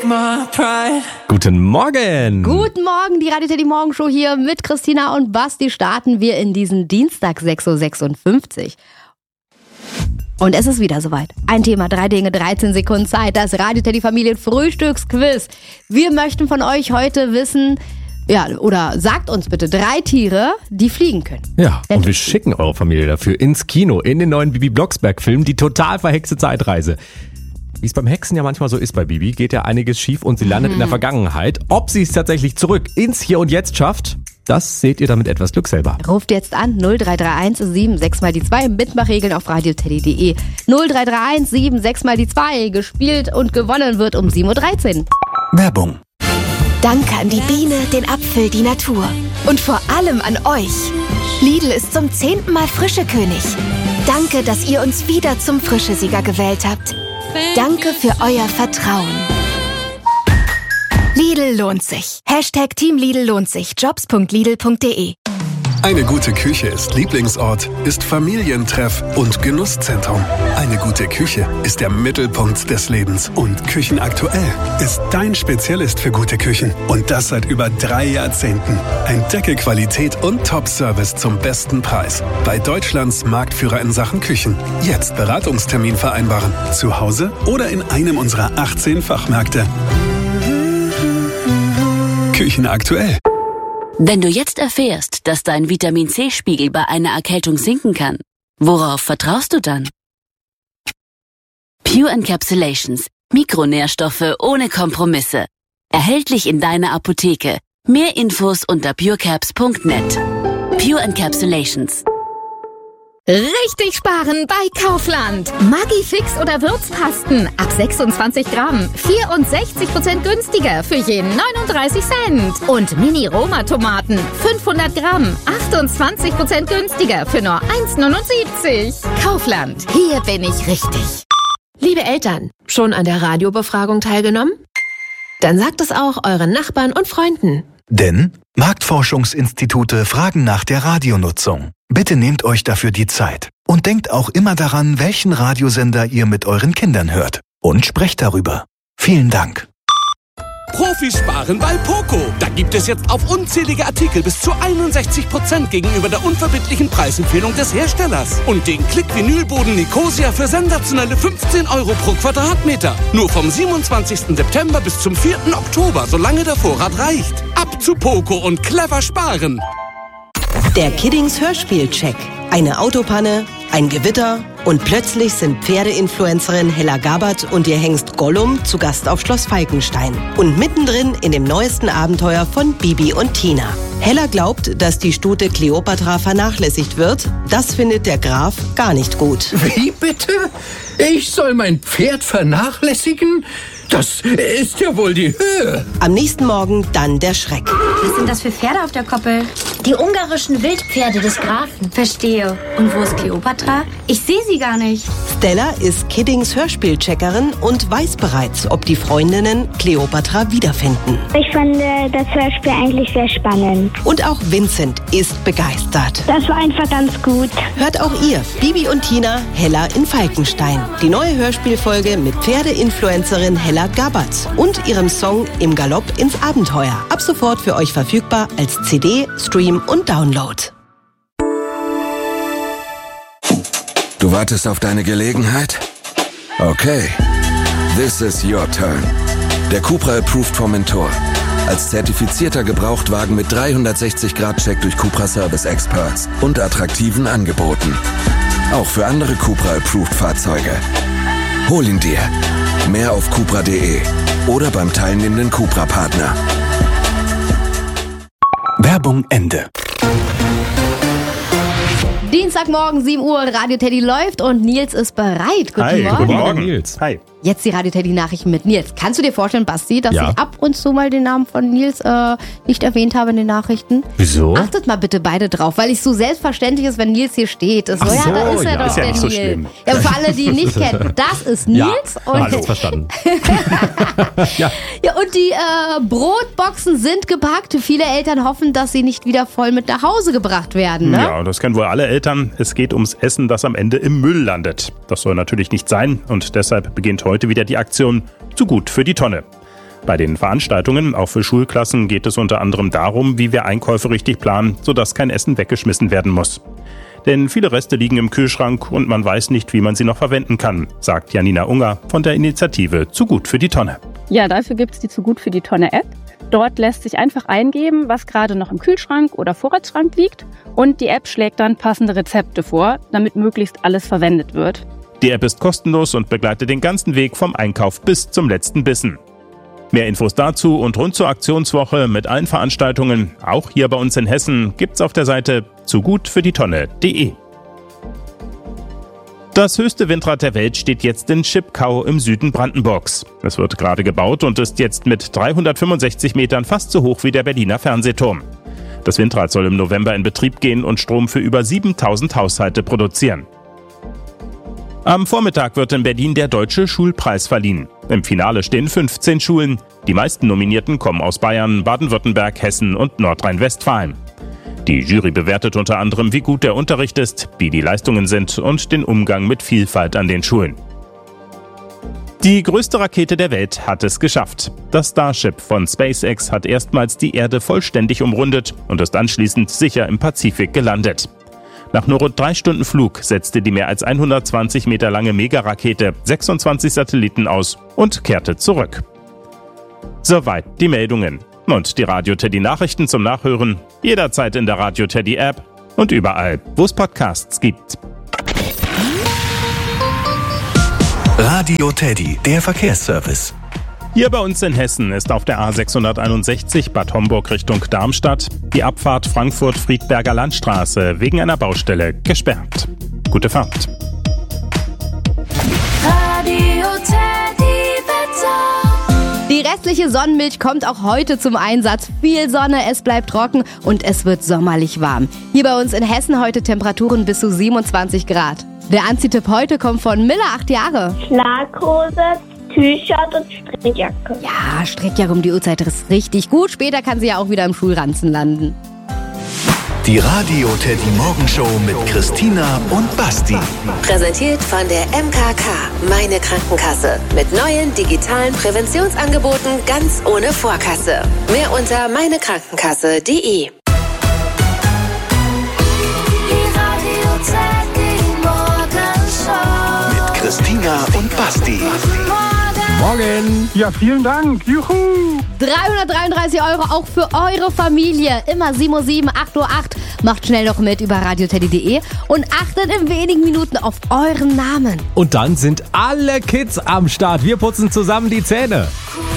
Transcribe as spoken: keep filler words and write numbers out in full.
take my pride. Guten Morgen. Guten Morgen, die Radio Teddy Morgenshow hier mit Christina und Basti starten wir in diesen Dienstag sechs Uhr sechsundfünfzig. Und es ist wieder soweit. Ein Thema, drei Dinge, dreizehn Sekunden Zeit, das Radio Teddy Familien Frühstücksquiz. Wir möchten von euch heute wissen, ja, oder sagt uns bitte drei Tiere, die fliegen können. Ja, und wir schicken eure Familie dafür ins Kino, in den neuen Bibi Blocksberg-Film, die total verhexte Zeitreise. Wie es beim Hexen ja manchmal so ist bei Bibi, geht ja einiges schief und sie landet mhm. in der Vergangenheit. Ob sie es tatsächlich zurück ins Hier und Jetzt schafft, das seht ihr dann mit etwas Glück selber. Ruft jetzt an null drei drei eins sieben sechs mal die zwei, Mitmachregeln auf radioteddy punkt de. null drei drei eins sieben sechs mal die zwei, gespielt und gewonnen wird um sieben Uhr dreizehn. Werbung. Danke an die Biene, den Apfel, die Natur. Und vor allem an euch. Lidl ist zum zehnten Mal Frischekönig. Danke, dass ihr uns wieder zum Frischesieger gewählt habt. Danke für euer Vertrauen. Lidl lohnt sich. Hashtag Team Lidl lohnt sich. Jobs punkt lidl punkt de. Eine gute Küche ist Lieblingsort, ist Familientreff und Genusszentrum. Eine gute Küche ist der Mittelpunkt des Lebens. Und Küchenaktuell ist dein Spezialist für gute Küchen. Und das seit über drei Jahrzehnten. Entdecke Qualität und Top-Service zum besten Preis. Bei Deutschlands Marktführer in Sachen Küchen. Jetzt Beratungstermin vereinbaren. Zu Hause oder in einem unserer achtzehn Fachmärkte. Küchenaktuell. Wenn du jetzt erfährst, dass dein Vitamin-C-Spiegel bei einer Erkältung sinken kann, worauf vertraust du dann? Pure Encapsulations. Mikronährstoffe ohne Kompromisse. Erhältlich in deiner Apotheke. Mehr Infos unter purecaps punkt net. Pure Encapsulations. Richtig sparen bei Kaufland. Maggi-Fix oder Würzpasten ab sechsundzwanzig Gramm. vierundsechzig Prozent günstiger für jeden neununddreißig Cent. Und Mini-Roma-Tomaten fünfhundert Gramm. achtundzwanzig Prozent günstiger für nur eins neunundsiebzig. Kaufland. Hier bin ich richtig. Liebe Eltern, schon an der Radiobefragung teilgenommen? Dann sagt es auch euren Nachbarn und Freunden. Denn Marktforschungsinstitute fragen nach der Radionutzung. Bitte nehmt euch dafür die Zeit. Und denkt auch immer daran, welchen Radiosender ihr mit euren Kindern hört. Und sprecht darüber. Vielen Dank. Profis sparen bei Poco. Da gibt es jetzt auf unzählige Artikel bis zu einundsechzig Prozent gegenüber der unverbindlichen Preisempfehlung des Herstellers. Und den Klick-Vinylboden Nicosia für sensationelle fünfzehn Euro pro Quadratmeter. Nur vom siebenundzwanzigsten September bis zum vierten Oktober, solange der Vorrat reicht. Ab zu Poco und clever sparen. Der Kiddings Hörspielcheck. Eine Autopanne, ein Gewitter und plötzlich sind Pferdeinfluencerin Hella Gabbard und ihr Hengst Gollum zu Gast auf Schloss Falkenstein. Und mittendrin in dem neuesten Abenteuer von Bibi und Tina. Hella glaubt, dass die Stute Kleopatra vernachlässigt wird. Das findet der Graf gar nicht gut. Wie bitte? Ich soll mein Pferd vernachlässigen? Das ist ja wohl die Höhe. Am nächsten Morgen dann der Schreck. Was sind das für Pferde auf der Koppel? Die ungarischen Wildpferde des Grafen. Verstehe. Und wo ist Kleopatra? Ich sehe sie gar nicht. Stella ist Kiddings Hörspielcheckerin und weiß bereits, ob die Freundinnen Kleopatra wiederfinden. Ich fand das Hörspiel eigentlich sehr spannend. Und auch Vincent ist begeistert. Das war einfach ganz gut. Hört auch ihr Bibi und Tina Hella in Falkenstein. Die neue Hörspielfolge mit Pferdeinfluencerin Hella Gabbard und ihrem Song Im Galopp ins Abenteuer. Ab sofort für euch verfügbar als C D, Stream und Download. Du wartest auf deine Gelegenheit? Okay. This is your turn. Der Cupra Approved vom Mentor. Als zertifizierter Gebrauchtwagen mit dreihundertsechzig Grad Check durch Cupra Service Experts und attraktiven Angeboten. Auch für andere Cupra Approved Fahrzeuge. Hol ihn dir. Mehr auf cupra punkt de oder beim teilnehmenden Cupra-Partner. Werbung Ende. Dienstagmorgen, sieben Uhr, Radio Teddy läuft und Nils ist bereit. Guten Hi, Morgen. Guten Morgen, Nils. Hi. Jetzt die Radio Teddy Nachrichten mit Nils. Kannst du dir vorstellen, Basti, dass Ja. ich ab und zu mal den Namen von Nils äh, nicht erwähnt habe in den Nachrichten? Wieso? Achtet mal bitte beide drauf, weil es so selbstbelseitig ist, wenn Nils hier steht. Das Ach so, so, ja, da ist er ja. doch, Ist ja der nicht so Nils. schlimm. Ja, für alle, die ihn nicht kennen, das ist Nils. Ja, und, alles verstanden. ja. ja, und die äh, Brotboxen sind gepackt. Viele Eltern hoffen, dass sie nicht wieder voll mit nach Hause gebracht werden. Ne? Ja, das kennen wohl alle Eltern. Es geht ums Essen, das am Ende im Müll landet. Das soll natürlich nicht sein und deshalb beginnt heute wieder die Aktion Zu gut für die Tonne. Bei den Veranstaltungen, auch für Schulklassen, geht es unter anderem darum, wie wir Einkäufe richtig planen, sodass kein Essen weggeschmissen werden muss. Denn viele Reste liegen im Kühlschrank und man weiß nicht, wie man sie noch verwenden kann, sagt Janina Unger von der Initiative Zu gut für die Tonne. Ja, dafür gibt es die Zu gut für die Tonne App. Dort lässt sich einfach eingeben, was gerade noch im Kühlschrank oder Vorratsschrank liegt, und die App schlägt dann passende Rezepte vor, damit möglichst alles verwendet wird. Die App ist kostenlos und begleitet den ganzen Weg vom Einkauf bis zum letzten Bissen. Mehr Infos dazu und rund zur Aktionswoche mit allen Veranstaltungen, auch hier bei uns in Hessen, gibt's auf der Seite zu gut für die tonne punkt de. Das höchste Windrad der Welt steht jetzt in Schipkau im Süden Brandenburgs. Es wird gerade gebaut und ist jetzt mit dreihundertfünfundsechzig Metern fast so hoch wie der Berliner Fernsehturm. Das Windrad soll im November in Betrieb gehen und Strom für über siebentausend Haushalte produzieren. Am Vormittag wird in Berlin der Deutsche Schulpreis verliehen. Im Finale stehen fünfzehn Schulen. Die meisten Nominierten kommen aus Bayern, Baden-Württemberg, Hessen und Nordrhein-Westfalen. Die Jury bewertet unter anderem, wie gut der Unterricht ist, wie die Leistungen sind und den Umgang mit Vielfalt an den Schulen. Die größte Rakete der Welt hat es geschafft. Das Starship von SpaceX hat erstmals die Erde vollständig umrundet und ist anschließend sicher im Pazifik gelandet. Nach nur rund drei Stunden Flug setzte die mehr als hundertzwanzig Meter lange Megarakete sechsundzwanzig Satelliten aus und kehrte zurück. Soweit die Meldungen. Und die Radio Teddy Nachrichten zum Nachhören jederzeit in der Radio Teddy App und überall, wo es Podcasts gibt. Radio Teddy, der Verkehrsservice. Hier bei uns in Hessen ist auf der A sechshunderteinundsechzig Bad Homburg Richtung Darmstadt die Abfahrt Frankfurt-Friedberger Landstraße wegen einer Baustelle gesperrt. Gute Fahrt. Radio Teddy Wetter. Die restliche Sonnenmilch kommt auch heute zum Einsatz. Viel Sonne, es bleibt trocken und es wird sommerlich warm. Hier bei uns in Hessen heute Temperaturen bis zu siebenundzwanzig Grad. Der Anziehtipp heute kommt von Miller, acht Jahre. Schlaghose, T-Shirt und Strickjacke. Ja, Strickjacke um die Uhrzeit ist richtig gut. Später kann sie ja auch wieder im Schulranzen landen. Die Radio Teddy Morgenshow mit Christina und Basti. Präsentiert von der M K K, meine Krankenkasse. Mit neuen digitalen Präventionsangeboten ganz ohne Vorkasse. Mehr unter meinekrankenkasse punkt de. Mit Christina und Basti. Morgen. Ja, vielen Dank. Juhu. dreihundertdreiunddreißig Euro auch für eure Familie. Immer sieben Uhr sieben, acht Uhr acht. Macht schnell noch mit über radioteddy punkt de und achtet in wenigen Minuten auf euren Namen. Und dann sind alle Kids am Start. Wir putzen zusammen die Zähne.